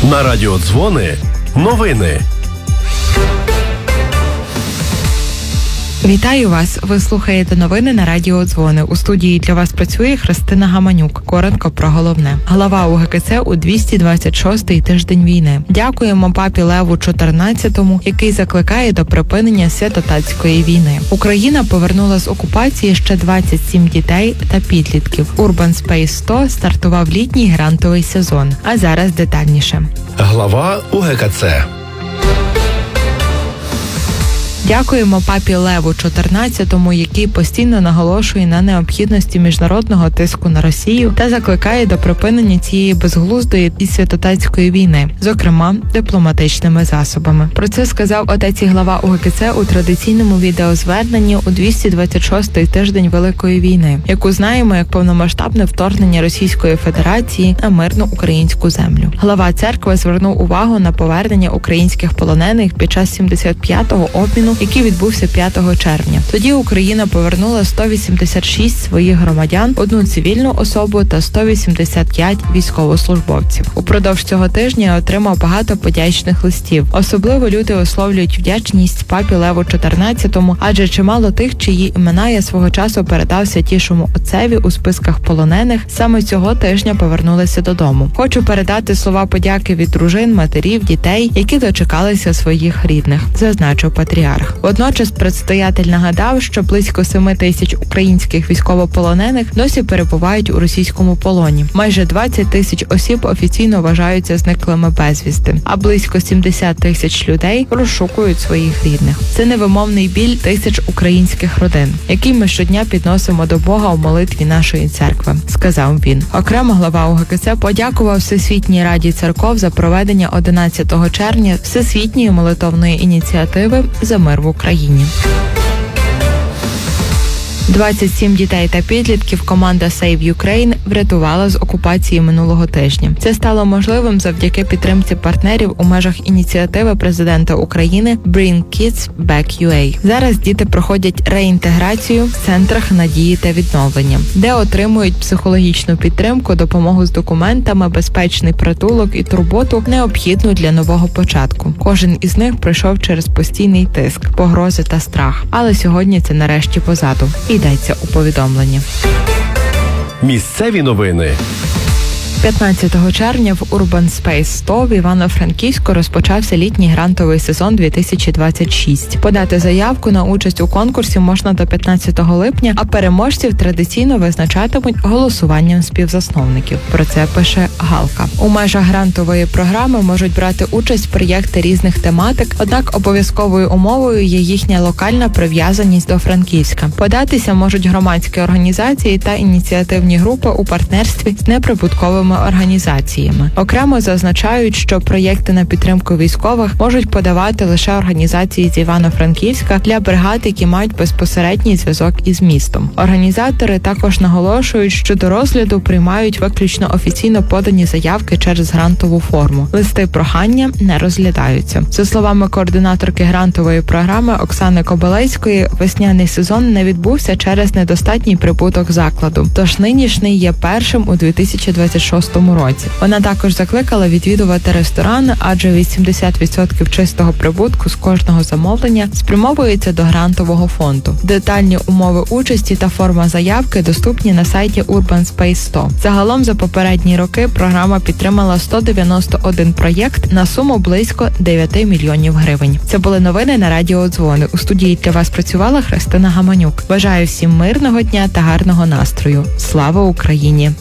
На радіо Дзвони новини. Вітаю вас! Ви слухаєте новини на радіо Дзвони. У студії для вас працює Христина Гаманюк. Коротко про головне. Глава УГКЦ у 226-й тиждень війни. Дякуємо папі Леву XIV, який закликає до припинення святотатської війни. Україна повернула з окупації ще 27 дітей та підлітків. Urban Space 100 стартував літній грантовий сезон. А зараз детальніше. Глава УГКЦ. Дякуємо папі Леву XIV, який постійно наголошує на необхідності міжнародного тиску на Росію та закликає до припинення цієї безглуздої і святотатської війни, зокрема дипломатичними засобами. Про це сказав отець і глава УГКЦ у традиційному відеозверненні у 226-й тиждень Великої війни, яку знаємо як повномасштабне вторгнення Російської Федерації на мирну українську землю. Глава церкви звернув увагу на повернення українських полонених під час 75-го обміну, який відбувся 5 червня. Тоді Україна повернула 186 своїх громадян, 1 цивільну особу та 185 військовослужбовців. Упродовж цього тижня я отримав багато подячних листів. Особливо люди висловлюють вдячність папі Леву XIV, адже чимало тих, чиї імена я свого часу передав Святішому Отцеві у списках полонених, саме цього тижня повернулися додому. Хочу передати слова подяки від дружин, матерів, дітей, які дочекалися своїх рідних, зазначив патріарх. Водночас предстоятель нагадав, що близько 7 тисяч українських військовополонених досі перебувають у російському полоні. Майже 20 тисяч осіб офіційно вважаються зниклими безвісти, а близько 70 тисяч людей розшукують своїх рідних. Це невимовний біль тисяч українських родин, який ми щодня підносимо до Бога у молитві нашої церкви, сказав він. Окремо глава УГКЦ подякував Всесвітній Раді Церков за проведення 11 червня Всесвітньої молитовної ініціативи «За мир в Україні». 27 дітей та підлітків команда Save Ukraine врятувала з окупації минулого тижня. Це стало можливим завдяки підтримці партнерів у межах ініціативи президента України Bring Kids Back UA. Зараз діти проходять реінтеграцію в центрах надії та відновлення, де отримують психологічну підтримку, допомогу з документами, безпечний притулок і турботу, необхідну для нового початку. Кожен із них пройшов через постійний тиск, погрози та страх. Але сьогодні це нарешті позаду. Йдеться у повідомленні. Місцеві новини. 15 червня в Urban Space 100 в Івано-Франківську розпочався літній грантовий сезон 2026. Подати заявку на участь у конкурсі можна до 15 липня, а переможців традиційно визначатимуть голосуванням співзасновників. Про це пише Галка. У межах грантової програми можуть брати участь проєкти різних тематик, однак обов'язковою умовою є їхня локальна прив'язаність до Франківська. Податися можуть громадські організації та ініціативні групи у партнерстві з неприбутковими організаціями. Окремо зазначають, що проєкти на підтримку військових можуть подавати лише організації з Івано-Франківська для бригад, які мають безпосередній зв'язок із містом. Організатори також наголошують, що до розгляду приймають виключно офіційно подані заявки через грантову форму. Листи прохання не розглядаються. За словами координаторки грантової програми Оксани Кобилецької, весняний сезон не відбувся через недостатній прибуток закладу. Тож нинішній є першим у 2026 році. Вона також закликала відвідувати ресторани, адже 80% чистого прибутку з кожного замовлення спрямовується до грантового фонду. Детальні умови участі та форма заявки доступні на сайті Urban Space 100. Загалом за попередні роки програма підтримала 191 проєкт на суму близько 9 мільйонів гривень. Це були новини на радіо Дзвони. У студії для вас працювала Христина Гаманюк. Бажаю всім мирного дня та гарного настрою. Слава Україні!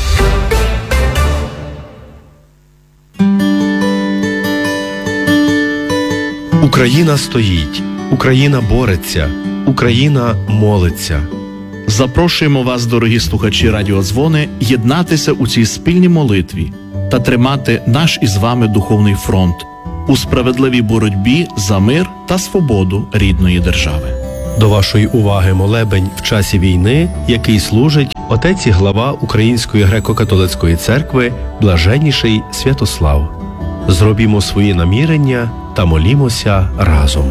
Україна стоїть, Україна бореться, Україна молиться. Запрошуємо вас, дорогі слухачі Радіодзвони, єднатися у цій спільній молитві та тримати наш із вами духовний фронт у справедливій боротьбі за мир та свободу рідної держави. До вашої уваги молебень в часі війни, який служить отець і глава Української греко-католицької церкви Блаженніший Святослав. Зробімо свої намірення та молімося разом.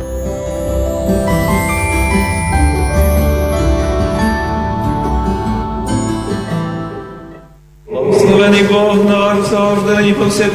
Благословений Бог наш завжди і повсякчас.